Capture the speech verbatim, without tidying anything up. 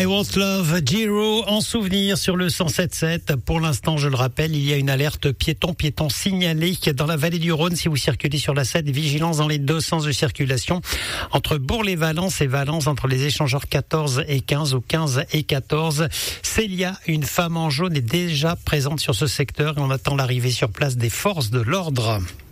I Want Love, Giro en souvenir sur le cent sept sept. Pour l'instant, je le rappelle, il y a une alerte piéton, piéton signalé dans la vallée du Rhône. Si vous circulez sur la sept, vigilance dans les deux sens de circulation. Entre Bourg-les-Valence et Valence, entre les échangeurs quatorze et quinze ou quinze et quatorze. Célia, une femme en jaune, est déjà présente sur ce secteur et on attend l'arrivée sur place des forces de l'ordre.